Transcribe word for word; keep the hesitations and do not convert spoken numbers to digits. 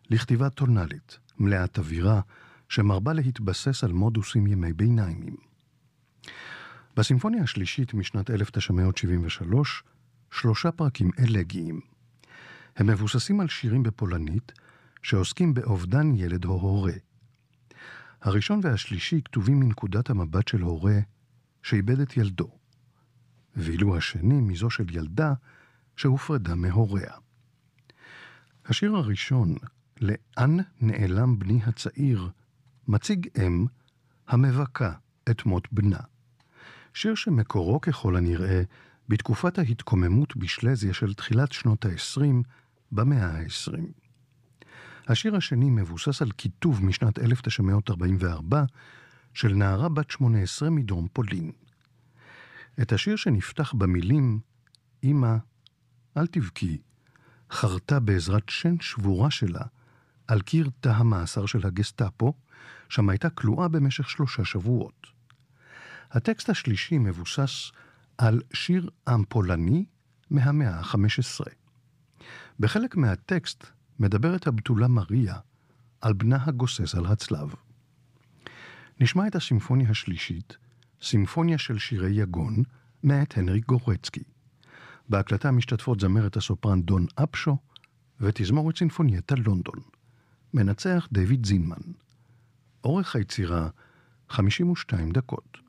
לכתיבה טונלית, מלאת אווירה, שמרבה להתבסס על מודוסים ימי ביניימים. בסימפוניה השלישית משנת אלף תשע מאות שבעים ושלוש, שלושה פרקים אלגיים. הם מבוססים על שירים בפולנית, שעוסקים באובדן ילד או הורה. הראשון והשלישי כתובים מנקודת המבט של הורה שאיבד את ילדו, ואילו השני מזו של ילדה שהופרדה מהוריה. השיר הראשון, לאן נעלם בני הצעיר, מציג אם המבקה את מות בנה. שיר שמקורו ככל הנראה בתקופת ההתקוממות בשלזיה של תחילת שנות ה-עשרים במאה ה-עשרים. השיר השני מבוסס על כיתוב משנת אלף תשע מאות ארבעים וארבע של נערה בת שמונה עשרה מדרום פולין. את השיר שנפתח במילים אמא, אל תבכי, חרתה בעזרת שן שבורה שלה על קיר תא המאסר של הגסטאפו, שם הייתה כלואה במשך שלושה שבועות. הטקסט השלישי מבוסס על שיר עם פולני מהמאה ה-חמש עשרה. בחלק מהטקסט מדברת הבתולה מריה על בנה הגוסס על הצלב. נשמע את הסימפוניה השלישית, סימפוניה של שירי יגון, מאת הנריק גורצקי. בהקלטה משתתפות זמרת הסופרן דון אפשו ותזמורת סינפונייטה לונדון. מנצח דיוויד זינמן. אורך היצירה חמישים ושתיים דקות.